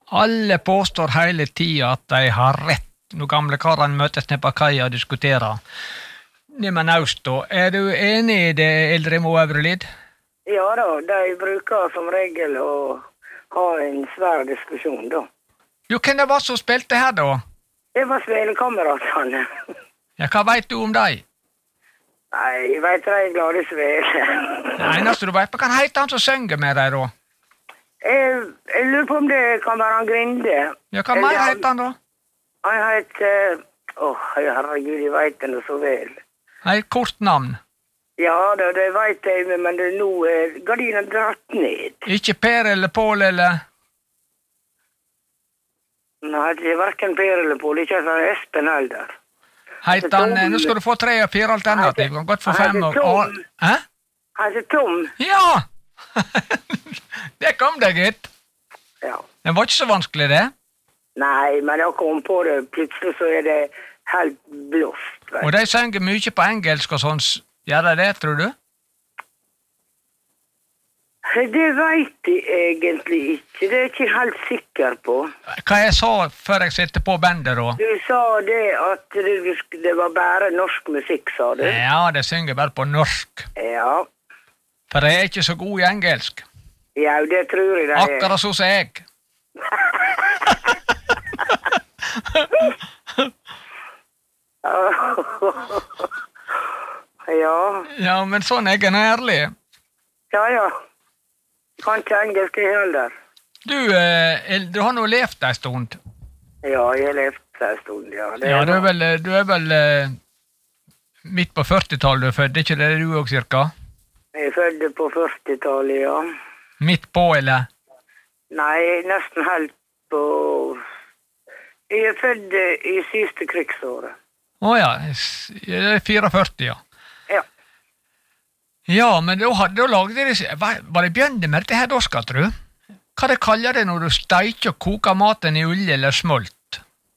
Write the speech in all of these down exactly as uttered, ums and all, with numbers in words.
Alle påstår hele tida at de har rett. Når gamle karene møtes ned på kaia og diskuterer. Neimen Austo, er du enig i det, Eldre Mo Øvrelid? Ja da, de bruker som regel å ha en svær diskusjon da. Jo, hvem det var som spilte her da? Det var svelekameratene. Ja, hva vet du om deg? Nei, jeg vet de er glade svele. Det eneste du vet, hva kan heite han som synger med deg da? Jeg, jeg lurer på om det kan være han Grinde. Ja, hva mer heter han da? Han heter... Åh, oh, herregud, jeg vet det så vel. Nei, kort navn. Ja, det, det vet jeg, men det er nå er gardinen dratt ned. Ikke Per eller Pål eller... Nei, det er hverken Per eller Pål, ikke sånn Espen heller. Heit han, nå skal du få tre og fire alternativ, han godt for fem og... Tom. Hæ? Han heter Tom. Ja! Det kom det, gitt. Ja. Det var ikke så vanskelig, det. Nei, men jeg kom på det, plutselig så er det helt blåst. Vet. Og de synger mye på engelsk og sånn, gjør de det, tror du? Det vet jeg egentlig ikke, det er jeg ikke helt sikker på. Hva jeg sa før jeg sitter på bandet da? Du sa det at det, det var bare norsk musikk, sa du? Ja, de synger bare på norsk. Ja. For de er ikke så gode i engelsk. Ja, det tror jeg det er. Akkurat så som jeg. Ja. Ja, men sånn er jeg ærlig. Ja, ja. Kan ikke engelsk i heller. Du, eh, du har nå levd en stund. Ja, jeg har levd en stund, ja. Det ja, du er vel, du er vel eh, midt på førtitallet du er født, ikke det du også, cirka? Jeg er født på førtitallet, ja. Midt på, eller? Nei, nesten helt på... Jeg er født i siste krigsåret. Åja, det er fireogførti, ja. Ja. Ja, men da, da lagde de... Var, var det bjørnde med dette her da, skal du? Hva det kaller det når du steiker og koker maten i olje eller smolt?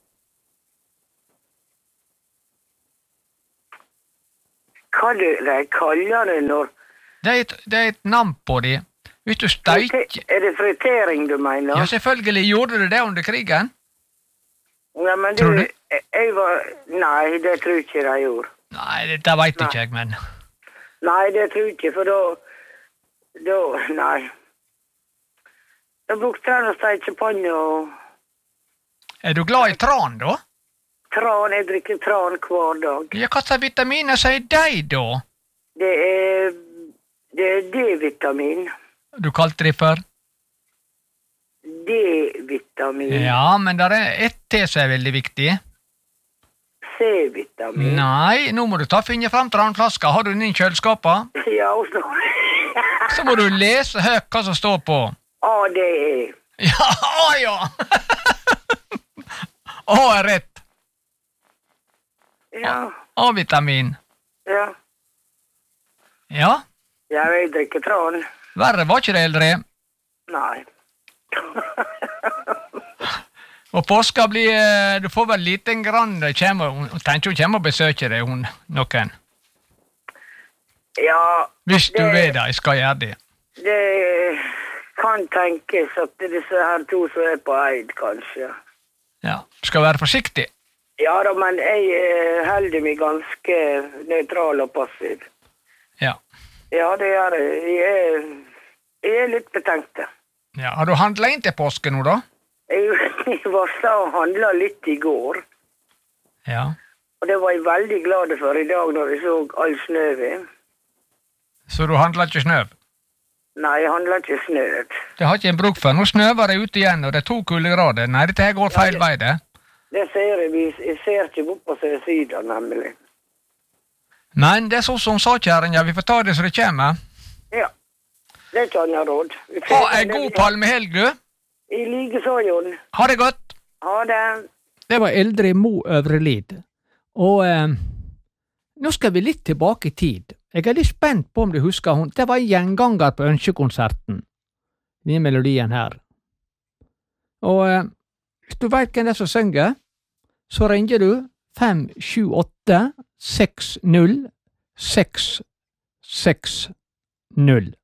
Hva det, de kaller det når... Det er et, det er et navn på det. Hvis du steiker... Er det fritering du mener? Ja, selvfølgelig. Gjorde du det under krigen? Ja, men tror du... du? Jeg var... Nei, det tror jeg ikke de gjorde. Nei, det, det vet ikke jeg, men... Nei, det tror jeg ikke, for da... Da... Nei. Da brukte jeg å steike panne og... Er du glad i tran, da? Tran, jeg drikker tran hver dag. Ja, hva slags vitaminer sier de, da? Det er... Det er D-vitamin. Du kalte det for? D-vitamin. Ja, men det er ett til som er veldig viktig. C-vitamin. Nei, nå må du ta finne frem til den flaska. Har du den i kjøleskapet? Ja, og så... Så må du lese høyt hva som står på. A, D, E. Ja, A, ja! A er rett. Ja. A-vitamin. Ja. Ja? Ja, jeg drikker tran. Verre var ikke det, Eldre. Nei. Og påska blir... Du får vel liten grann... Hun tenker hun kommer og besøker deg, hun, noen. Ja... Hvis du det, vet det, jeg skal gjøre det. Det kan tenkes at det er disse her to som er på Eid, kanskje. Ja, du skal være forsiktig. Ja da, men jeg holder meg ganske nøytral og passiv. Ja. Ja, det er det. Jeg er, jeg er litt betenkt. Ja, har du handlet inn til påske nå, da? Jeg, jeg var så handlet litt i går. Ja. Og det var jeg veldig glad for i dag når jeg så all snøven. Så du handlet ikke snøv? Nei, jeg handlet ikke snø. Det har ikke en bruk for. Nå snøver det ute igjen, og det er to kuldegrader. Nei, dette her går feil ja, det, vei, det. Det ser jeg. Jeg ser ikke opp på siden, nemlig. Men det er sånn som sa kjæringen, vi får ta det så det kommer. Ja, det er ikke annet råd. Ha en god palmehelg, du. I like så, Jon. Ha det godt. Ha det. Det var Eldre Mo Øvrelid. Og eh, nå skal vi litt tilbake i tid. Jeg er litt spent på om du husker hun. Det var en gjenganger på ønskekonserten. Den melodien her. Og eh, hvis du vet hvem det er som synger, så ringer du fem sju åtte seks null seks seks null.